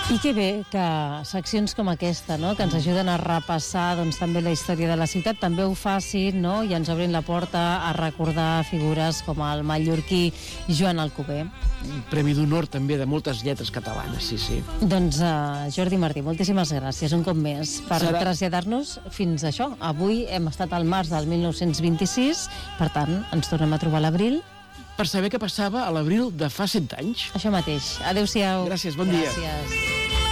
I que bé que seccions com aquesta, no?, que ens ajuden a repassar doncs, també la història de la ciutat, també ho facin, no?, i ens obrin la porta a recordar figures com el mallorquí Joan Alcover. Premi d'honor també de moltes lletres catalanes, sí. Doncs Jordi Martí, moltíssimes gràcies un cop més per traslladar-nos fins a això. Avui hem estat al març del 1926, per tant, ens tornem a trobar a l'abril. Per saber què passava a l'abril de fa 100 anys. Això mateix. Adéu-siau. Gràcies, bon dia. Gràcies.